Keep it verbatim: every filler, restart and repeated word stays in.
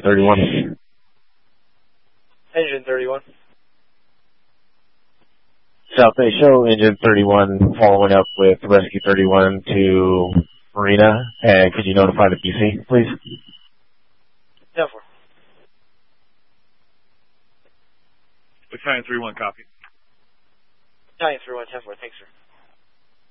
thirty-one. Engine thirty-one. South Bay Show, Engine thirty-one, following up with Rescue thirty-one to Marina. And could you notify the P C, please? ten four. Battalion three one, copy. Battalion three one, ten four, thanks, sir.